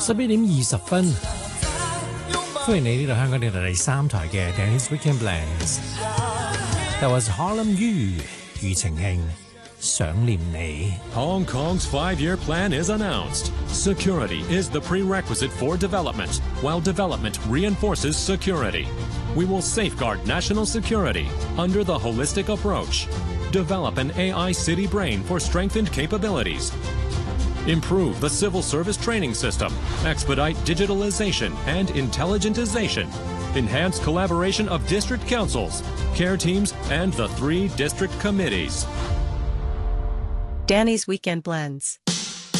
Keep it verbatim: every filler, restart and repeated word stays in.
十一點二十分，歡迎你呢度香港電台第三台嘅 Danny's Weekend Blends。That was Harlem U 庾澄慶想念你。 Hong Kong's five-year plan is announced. Security is the prerequisite for development, while development reinforces security. We will safeguard national security under the holistic approach. Develop an A I city brain for strengthened capabilities. Improve the civil service training system. Expedite digitalization and intelligentization. Enhance collaboration of district councils, care teams, and the three district committees. Danny's Weekend Blends.